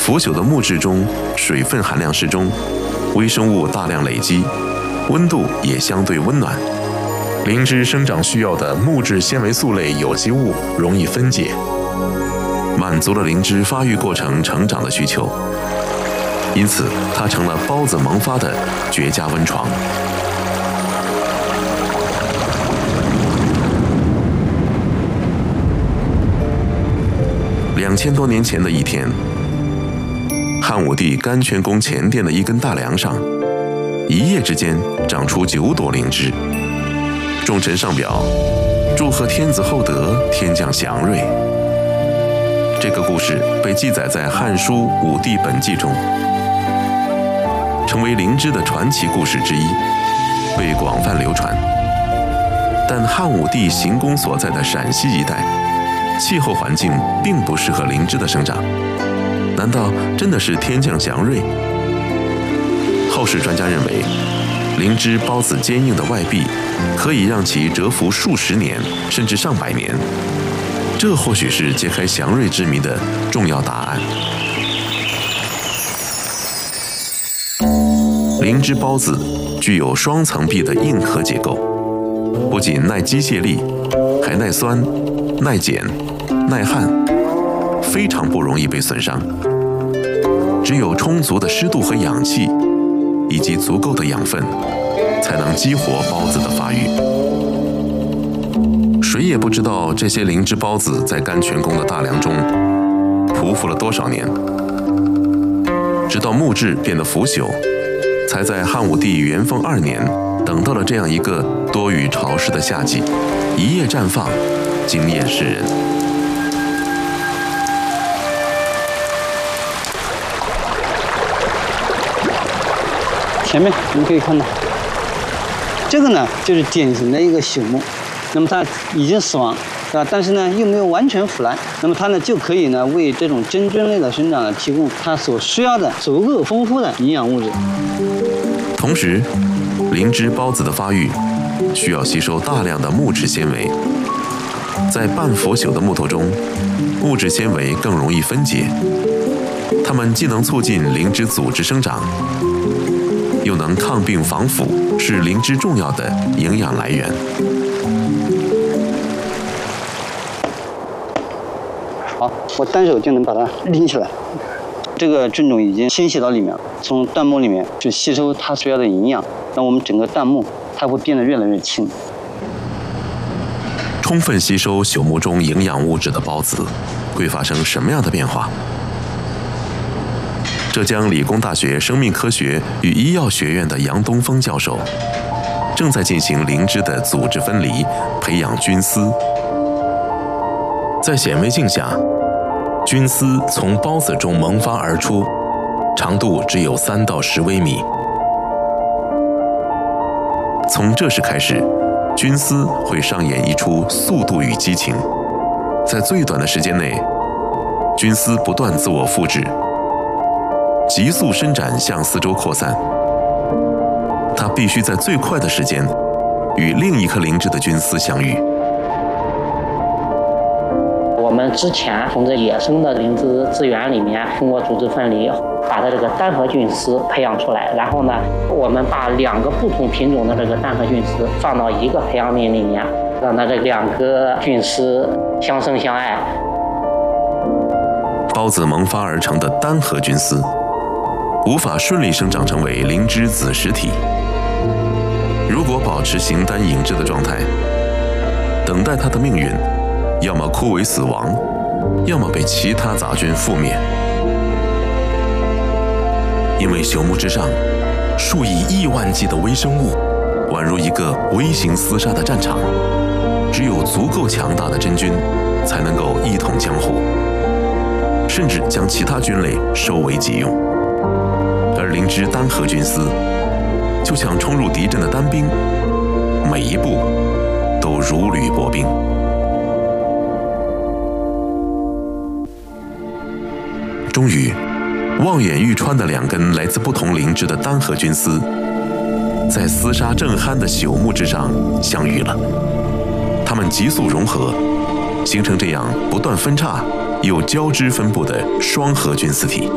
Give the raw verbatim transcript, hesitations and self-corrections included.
腐朽的木质中水分含量适中，微生物大量累积，温度也相对温暖。灵芝生长需要的木质纤维素类有机物容易分解，满足了灵芝发育过程成长的需求，因此它成了孢子萌发的绝佳温床。两千多年前的一天，汉武帝甘泉宫前殿的一根大梁上，一夜之间长出九朵灵芝。众臣上表，祝贺天子厚德，天降祥瑞。这个故事被记载在《汉书·武帝本纪》中，成为灵芝的传奇故事之一，被广泛流传。但汉武帝行宫所在的陕西一带，气候环境并不适合灵芝的生长，难道真的是天降祥瑞？后世专家认为，灵芝孢子坚硬的外壁可以让其蛰伏数十年甚至上百年，这或许是揭开祥瑞之谜的重要答案。灵芝孢子具有双层壁的硬壳结构，不仅耐机械力，还耐酸、耐碱、耐旱，非常不容易被损伤。只有充足的湿度和氧气，以及足够的养分，才能激活孢子的发育。谁也不知道这些灵芝孢子在甘泉宫的大梁中匍匐了多少年，直到木质变得腐朽，才在汉武帝元丰二年等到了这样一个多雨潮湿的夏季，一夜绽放，惊艳世人。 前面我们可以看到，这个呢就是典型的一个朽木，那么它已经死亡，是吧？但是呢又没有完全腐烂，那么它呢就可以呢为这种真菌类的生长呢提供它所需要的足够丰富的营养物质。 同时，灵芝孢子的发育需要吸收大量的木质纤维，在半腐朽的木头中，木质纤维更容易分解，它们既能促进灵芝组织生长，又能抗病防腐，是灵芝重要的营养来源。 好，我单手就能把它拎起来。这个菌种已经侵袭到里面，从弹幕里面去吸收它需要的营养，那我们整个弹幕它会变得越来越轻。 充分吸收朽木中营养物质的孢子会发生什么样的变化？浙江理工大学生命科学与医药学院的杨东风教授正在进行灵芝的组织分离，培养菌丝。在显微镜下，菌丝从孢子中萌发而出，长度只有三到十微米。从这时开始，菌丝会上演一出速度与激情，在最短的时间内，菌丝不断自我复制，急速伸展向四周扩散。它必须在最快的时间与另一颗灵芝的菌丝相遇。 我们之前从这野生的灵芝资源里面，通过组织分离，把它这个单核菌丝培养出来。然后呢，我们把两个不同品种的这个单核菌丝放到一个培养皿里面，让它这两个菌丝相生相爱。 孢子萌发而成的单核菌丝无法顺利生长成为灵芝子实体。如果保持形单影只的状态，等待它的命运，要么枯萎死亡，要么被其他杂菌覆灭。因为朽木之上，数以亿万计的微生物，宛如一个微型厮杀的战场，只有足够强大的真菌，才能够一统江湖，甚至将其他菌类收为己用。而灵芝单核菌丝就像冲入敌阵的单兵，每一步都如履薄冰。终于，望眼欲穿的两根来自不同灵芝的单核菌丝，在厮杀正酣的朽木之上相遇了。它们急速融合，形成这样不断分叉又交织分布的双核菌丝体。